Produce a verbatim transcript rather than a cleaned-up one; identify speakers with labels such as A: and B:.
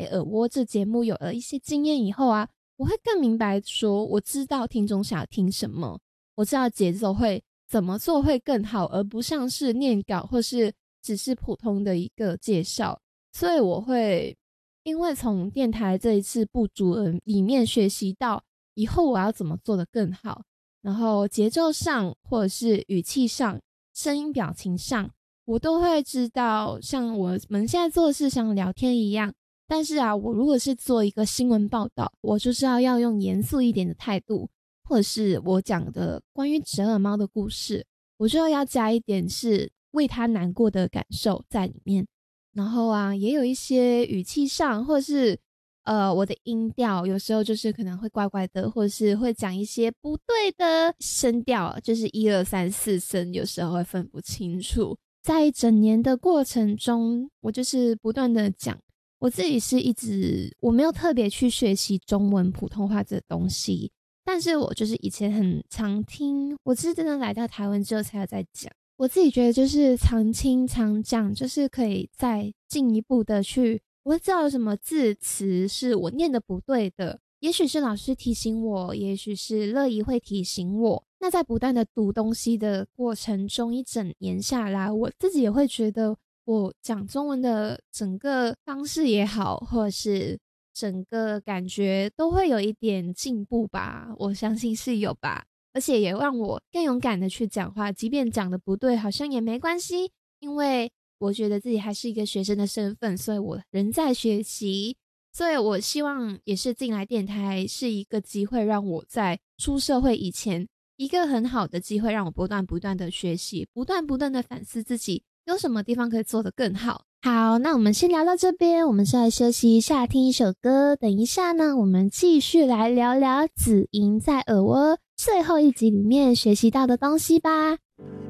A: 耳蜗这节目有了一些经验以后啊，我会更明白说我知道听众想要听什么，我知道节奏会怎么做会更好，而不像是念稿或是只是普通的一个介绍。所以我会因为从电台这一次不足人里面学习到以后我要怎么做得更好，然后节奏上或者是语气上声音表情上我都会知道，像我们现在做的是像聊天一样，但是啊我如果是做一个新闻报道，我就是要要用严肃一点的态度，或者是我讲的关于折耳猫的故事，我就要加一点是为他难过的感受在里面。然后啊也有一些语气上或者是呃我的音调有时候就是可能会怪怪的，或者是会讲一些不对的声调，就是一二三四声有时候会分不清楚。在一整年的过程中，我就是不断的讲，我自己是一直我没有特别去学习中文普通话这东西，但是我就是以前很常听，我是真的来到台湾之后才有在讲。我自己觉得就是常听常讲，就是可以再进一步的去，我会知道有什么字词是我念的不对的，也许是老师提醒我，也许是乐怡会提醒我。那在不断的读东西的过程中，一整年下来，我自己也会觉得我讲中文的整个方式也好，或者是整个感觉都会有一点进步吧，我相信是有吧。而且也让我更勇敢的去讲话，即便讲的不对好像也没关系，因为我觉得自己还是一个学生的身份，所以我仍在学习。所以我希望也是进来电台是一个机会，让我在出社会以前一个很好的机会，让我不断不断的学习，不断不断的反思自己有什么地方可以做得更好。好，那我们先聊到这边，我们先来休息一下，听一首歌。等一下呢，我们继续来聊聊子莹在耳蜗最后一集里面学习到的东西吧。